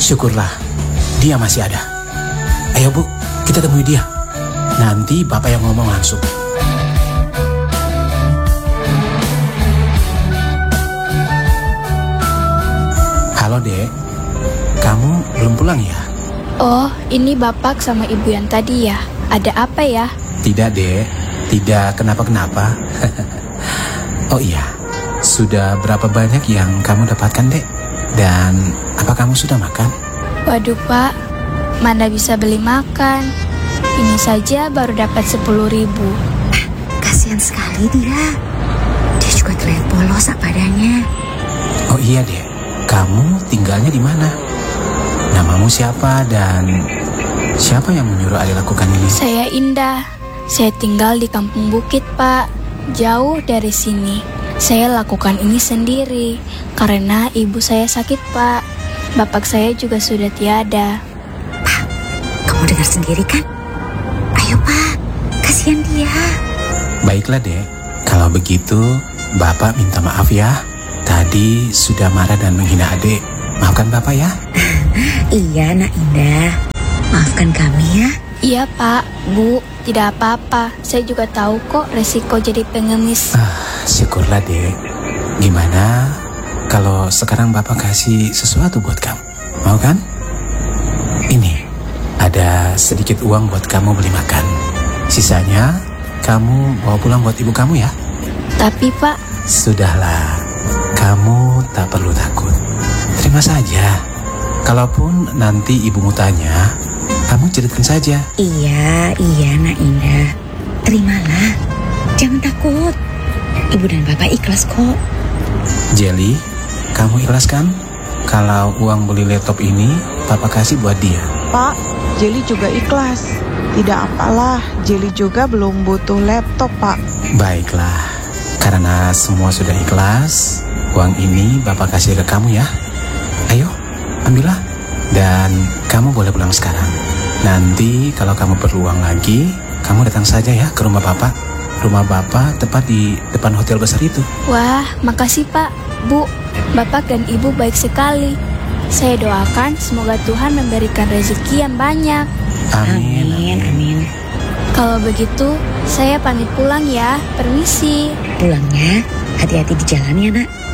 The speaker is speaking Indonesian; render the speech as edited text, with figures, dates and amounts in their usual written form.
Syukurlah, dia masih ada. Ayo Bu, kita temui dia. Nanti Bapak yang ngomong langsung. Halo Dek, kamu belum pulang ya? Oh, ini Bapak sama Ibu yang tadi ya? Ada apa ya? Tidak Dek, tidak kenapa-kenapa. Oh iya, sudah berapa banyak yang kamu dapatkan Dek? Dan apa kamu sudah makan? Waduh Pak, mana bisa beli makan? Ini saja baru dapat 10.000. Kasihan sekali dia. Dia juga terlihat polos padanya. Oh iya Dek, kamu tinggalnya di mana? Namamu siapa dan siapa yang menyuruh Adik lakukan ini? Saya Indah. Saya tinggal di Kampung Bukit Pak, jauh dari sini. Saya lakukan ini sendiri karena ibu saya sakit Pak. Bapak saya juga sudah tiada. Pak, kamu dengar sendiri kan? Ayo Pak, kasihan dia. Baiklah Dek, kalau begitu Bapak minta maaf ya. Tadi sudah marah dan menghina adik. Maafkan Bapak ya. Iya Nak Indah, maafkan kami ya. Iya Pak, Bu, tidak apa-apa. Saya juga tahu kok resiko jadi pengemis. Syukurlah Dek. Gimana kalau sekarang Bapak kasih sesuatu buat kamu? Mau kan? Ini, ada sedikit uang buat kamu beli makan. Sisanya kamu bawa pulang buat ibu kamu ya. Tapi Pak, sudahlah, kamu tak perlu takut. Terima saja. Kalaupun nanti ibumu tanya, kamu ceritakan saja. Iya Nak Indah. Terimalah, jangan takut. Ibu dan Bapak ikhlas kok. Jelly, kamu ikhlas kan? Kalau uang beli laptop ini Papa kasih buat dia. Pak, Jelly juga ikhlas. Tidak apalah, Jelly juga belum butuh laptop Pak. Baiklah, karena semua sudah ikhlas, uang ini Bapak kasih ke kamu ya. Ayo, ambillah. Dan kamu boleh pulang sekarang. Nanti kalau kamu perlu uang lagi, kamu datang saja ya ke rumah Bapak. Rumah Bapak tepat di depan hotel besar itu. wah, makasih Pak, Bu. Bapak dan Ibu baik sekali. Saya doakan semoga Tuhan memberikan rezeki yang banyak. Amin. Kalau begitu, saya pamit pulang ya. Permisi. Pulangnya hati-hati di jalan ya Nak.